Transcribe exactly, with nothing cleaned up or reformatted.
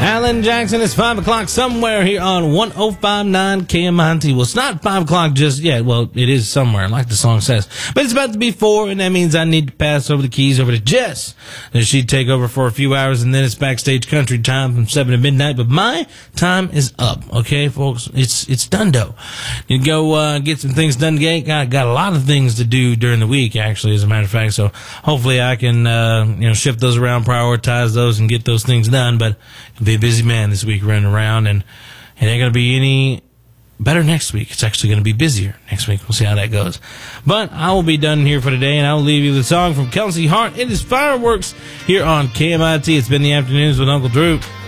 Alan Jackson, it's five o'clock somewhere here on one oh five point nine K M I T. Well, it's not five o'clock just yet. Well, it is somewhere, like the song says. But it's about to be four, and that means I need to pass over the keys over to Jess. Then she'd take over for a few hours, and then it's backstage country time from seven to midnight. But my time is up, okay, folks? It's it's done, though. You go uh, get some things done today. Got, got a lot of things to do during the week, actually, as a matter of fact. So hopefully I can uh, you know shift those around, prioritize those, and get those things done. But it'll be a busy man this week running around, and it ain't going to be any better next week. It's actually going to be busier next week. We'll see how that goes. But I will be done here for today, and I will leave you with a song from Kelsey Hart. It is Fireworks here on K M I T. It's been the afternoons with Uncle Drew.